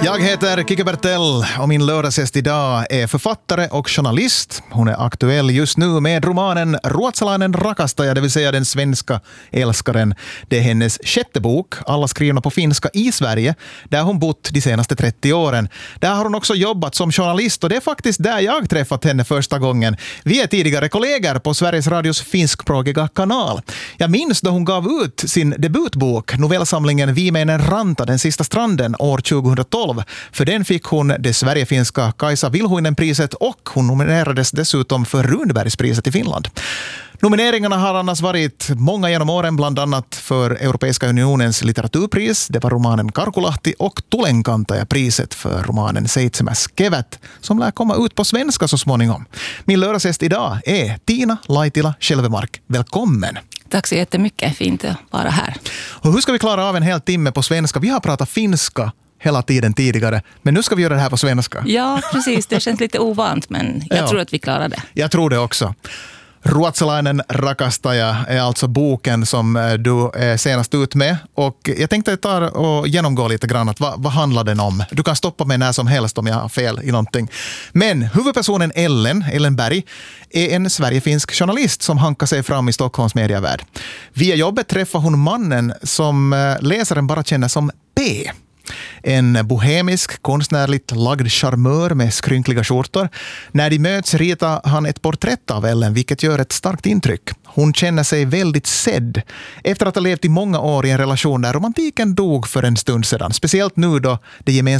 Jag heter Kike Bertell och min lördagsgäst idag är författare och journalist. Hon är aktuell just nu med romanen Ruotsalainen rakastaja, det vill säga den svenska älskaren. Det är hennes sjätte bok, alla skrivna på finska i Sverige, där hon bott de senaste 30 åren. Där har hon också jobbat som journalist och det är faktiskt där jag träffat henne första gången. Vi är tidigare kollegor på Sveriges Radios finskspråkiga kanal. Jag minns då hon gav ut sin debutbok, novellsamlingen Viimeinen ranta, den sista stranden, år 2012. För den fick hon det sverigefinska Kaisa Vilhuinen-priset och hon nominerades dessutom för Runbergspriset i Finland. Nomineringarna har annars varit många genom åren, bland annat för Europeiska unionens litteraturpris. Det var romanen Karkulahti och Tulenkantaja-priset för romanen Seitsemäs kevät som lär komma ut på svenska så småningom. Min lördagsgäst idag är Tiina Laitila-Skelvemark. Välkommen! Tack så jättemycket, fint att vara här. Och hur ska vi klara av en hel timme på svenska? Vi har pratat finska hela tiden tidigare, men nu ska vi göra det här på svenska. Ja, precis. Det känns lite ovant, men jag tror att vi klarar det. Jag tror det också. Ruotsalainen rakastaja är alltså boken som du är senast ut med. Och jag tänkte ta och genomgå lite grann att vad handlar den om? Du kan stoppa mig när som helst om jag har fel i någonting. Men huvudpersonen Ellen Berg är en sverigefinsk journalist som hankar sig fram i Stockholms medievärld. Via jobbet träffar hon mannen som läsaren bara känner som P. En bohemisk, konstnärligt lagd charmör med skrynkliga skjortor. När de möts ritar han ett porträtt av Ellen, vilket gör ett starkt intryck. Hon känner sig väldigt sedd efter att ha levt i många år i en relation där romantiken dog för en stund sedan. Speciellt nu då det gemensamma